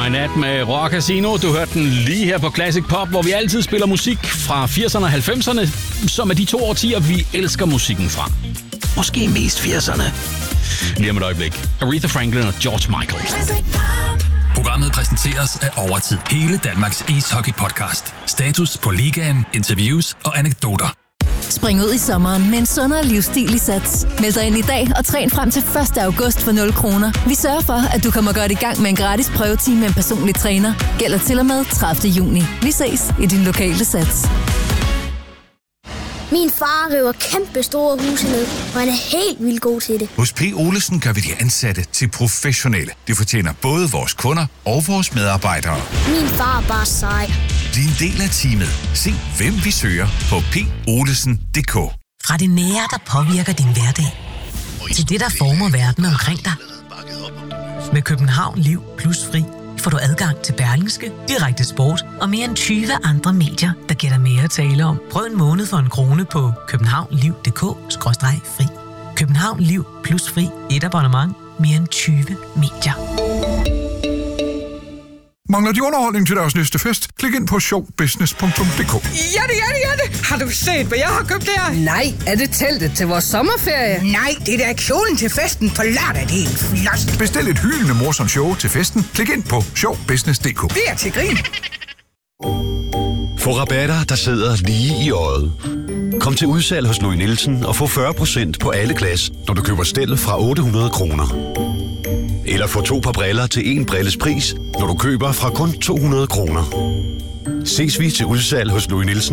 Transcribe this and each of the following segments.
i nat med Rock Casino. Du hørte den lige her på Classic Pop, hvor vi altid spiller musik fra 80'erne og 90'erne, som er de 2 årtier, vi elsker musikken fra. Måske mest 80'erne. Lige om et øjeblik. Aretha Franklin og George Michael. Programmet præsenteres af Overtid. Hele Danmarks ishockey-podcast. Status på ligaen, interviews og anekdoter. Spring ud i sommeren med en sundere livsstil i Sats. Meld dig ind i dag og træn frem til 1. august for 0 kroner. Vi sørger for, at du kommer godt i gang med en gratis prøvetime med en personlig træner. Gælder til og med 30. juni. Vi ses i din lokale Sats. Min far river kæmpe store huse ned, og han er helt vildt god til det. Hos P. Olesen gør vi de ansatte til professionelle. Det fortjener både vores kunder og vores medarbejdere. Min far er bare sej. Din del af teamet. Se, hvem vi søger på polesen.dk. Fra det nære, der påvirker din hverdag, til det, der former verden omkring dig. Med København Liv plus Fri får du adgang til Berlingske, direkte sport og mere end 20 andre medier, der giver dig mere at tale om. Prøv en måned for 1 krone på københavnliv.dk/fri. København Liv plus Fri. Et abonnement. Mere end 20 medier. Mangler de underholdning til deres næste fest? Klik ind på showbusiness.dk. Ja det. Har du set, hvad jeg har købt der? Nej, er det teltet til vores sommerferie? Nej, det er kjolen til festen på lørdag. Det er en flot. Bestil et hyldende morsomt show til festen. Klik ind på showbusiness.dk. Det er til grin. Få rabatter, der sidder lige i øjet. Kom til udsalg hos Louis Nielsen og få 40% på alle glas, når du køber stel fra 800 kroner. Eller få 2 par briller til 1 brilles pris, når du køber fra kun 200 kroner. Ses vi til udsalg hos Louis Nielsen.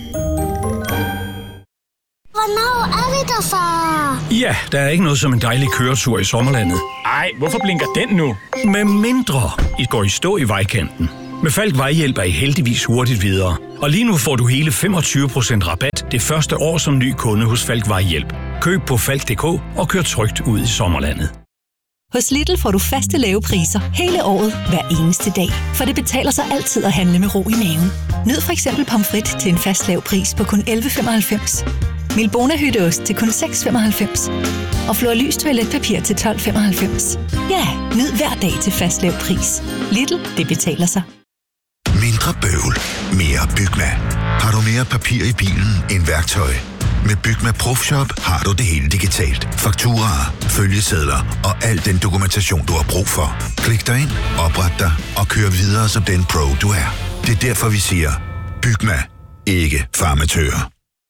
Hvornår er vi der, far? Ja, der er ikke noget som en dejlig køretur i sommerlandet. Ej, hvorfor blinker den nu? Med mindre I går i stå i vejkanten. Med Falk Vejhjælp er I heldigvis hurtigt videre. Og lige nu får du hele 25% rabat det første år som ny kunde hos Falk Vejhjælp. Køb på falk.dk og kør trygt ud i sommerlandet. Hos Lidl får du faste lave priser hele året, hver eneste dag. For det betaler sig altid at handle med ro i maven. Nyd for eksempel pomfrit til en fast lav pris på kun 11,95. Milbona hytteost til kun 6,95. Og Flor Lys toiletpapir til 12,95. Ja, nyd hver dag til fast lav pris. Lidl, det betaler sig. Mindre bøvl, mere Bygma. Har du mere papir i bilen end værktøj? Med Bygma ProFshop har du det hele digitalt. Fakturaer, følgesedler og al den dokumentation, du har brug for. Klik dig ind, opret dig og kør videre som den pro, du er. Det er derfor, vi siger, Bygma, ikke farmatører.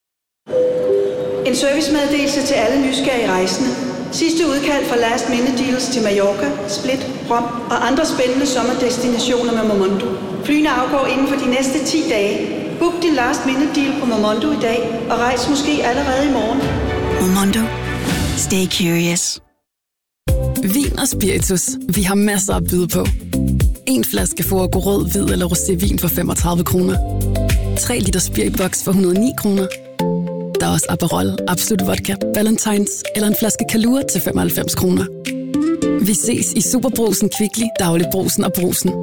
En servicemeddelelse til alle nysgerrige rejsende. Sidste udkald fra Last Minute Deals til Mallorca, Split, Rom og andre spændende sommerdestinationer med Momondo. Flyene afgår inden for de næste 10 dage. Book din last minute deal på Momondo i dag, og rejs måske allerede i morgen. Momondo. Stay curious. Vin og spiritus. Vi har masser at byde på. 1 flaske Forgo rød, hvid eller rosévin for 35 kroner. 3 liter Spiritbox for 109 kroner. Der er også Aperol, Absolut Vodka, Valentines eller en flaske Kalua til 95 kroner. Vi ses i Superbrugsen, Kvickly, Dagligbrugsen og Brugsen.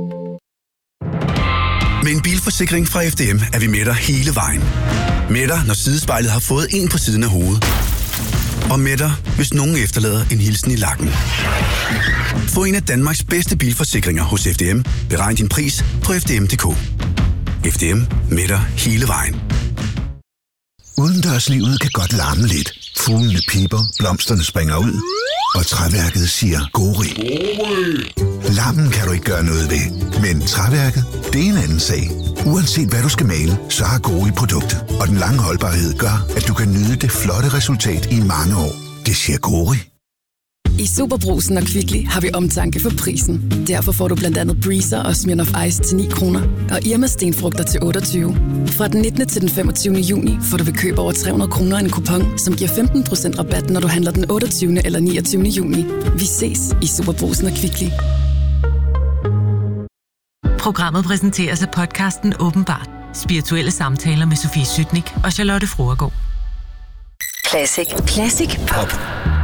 Med en bilforsikring fra FDM er vi med dig hele vejen. Med dig, når sidespejlet har fået en på siden af hovedet. Og med dig, hvis nogen efterlader en hilsen i lakken. Få en af Danmarks bedste bilforsikringer hos FDM. Beregn din pris på FDM.dk. FDM med dig hele vejen. Udendørslivet kan godt larme lidt. Fuglene piper, blomsterne springer ud, og træværket siger gori. Larmen kan du ikke gøre noget ved, men træværket, det er en anden sag. Uanset hvad du skal male, så har Gori produktet, og den lange holdbarhed gør, at du kan nyde det flotte resultat i mange år. Det siger Gori. I Superbrugsen og Kvickly har vi omtanke for prisen. Derfor får du blandt andet Breezer og Smirnoff Ice til 9 kroner, og Irma stenfrugter til 28. Fra den 19. til den 25. juni får du ved køb over 300 kroner en kupon, som giver 15% rabat, når du handler den 28. eller 29. juni. Vi ses i Superbrugsen og Kvickly. Programmet præsenteres af podcasten Åbenbart. Spirituelle samtaler med Sofie Sytnik og Charlotte Fruergaard. Classic Pop.